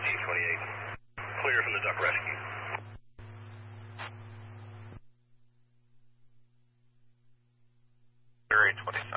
1528. Clear from the duck rescue. Area 27.